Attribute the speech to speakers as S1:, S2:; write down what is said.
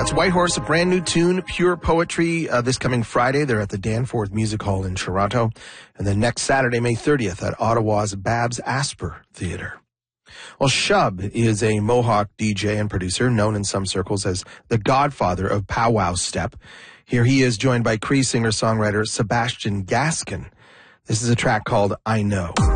S1: That's Whitehorse, a brand new tune, Pure Poetry, this coming Friday. They're at the Danforth Music Hall in Toronto. And then next Saturday, May 30th, at Ottawa's Babs Asper Theatre. Well, Shub is a Mohawk DJ and producer known in some circles as the godfather of powwow step. Here he is joined by Cree singer-songwriter Sebastian Gaskin. This is a track called I Know.